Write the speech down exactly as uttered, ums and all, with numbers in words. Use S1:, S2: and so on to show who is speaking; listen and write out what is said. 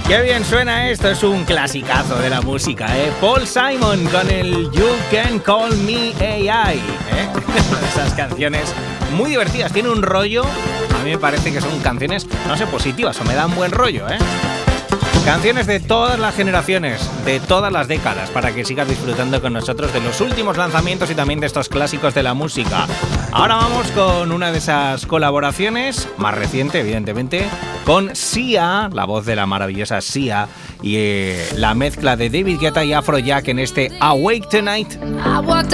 S1: Qué bien suena esto, es un clasicazo de la música, ¿eh? Paul Simon con el You Can Call Me A I, ¿eh? Esas canciones muy divertidas, tiene un rollo, a mí me parece que son canciones, no sé, positivas o me dan buen rollo, ¿eh? Canciones de todas las generaciones, de todas las décadas, para que sigas disfrutando con nosotros de los últimos lanzamientos y también de estos clásicos de la música. Ahora vamos con una de esas colaboraciones, más reciente evidentemente, con Sia, la voz de la maravillosa Sia, y eh, la mezcla de David Guetta y Afrojack en este Awake Tonight.
S2: I walked